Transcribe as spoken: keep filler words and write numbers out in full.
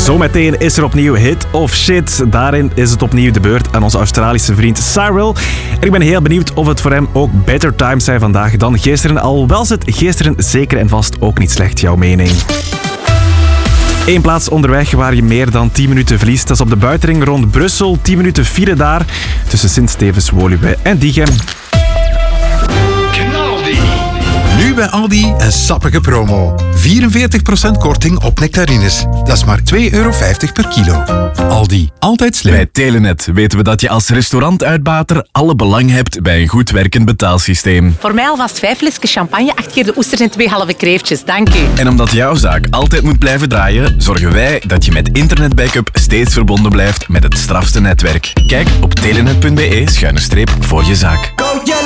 Zometeen is er opnieuw Hit of Shit. Daarin is het opnieuw de beurt aan onze Australische vriend Cyril. En ik ben heel benieuwd of het voor hem ook better times zijn vandaag dan gisteren. Al was het gisteren zeker en vast ook niet slecht, jouw mening. Eén plaats onderweg waar je meer dan tien minuten verliest. Dat is op de buitenring rond Brussel. tien minuten file daar tussen Sint-Stevens, Woluwe en Diegem. Nu bij Aldi een sappige promo. vierenveertig procent korting op nectarines. Dat is maar twee euro vijftig per kilo. Aldi, altijd slim. Bij Telenet weten we dat je als restaurantuitbater alle belang hebt bij een goed werkend betaalsysteem. Voor mij alvast vijf flesjes champagne, acht keer de oesters en twee halve kreeftjes. Dank u. En omdat jouw zaak altijd moet blijven draaien, zorgen wij dat je met internetbackup steeds verbonden blijft met het strafste netwerk. Kijk op telenet punt be schuine streep voor je zaak.